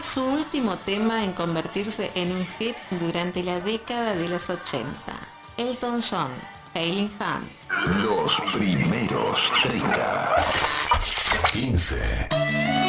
fue su último tema en convertirse en un hit durante la década de los 80. Elton John, Hailing Ham. Los primeros 30. 15.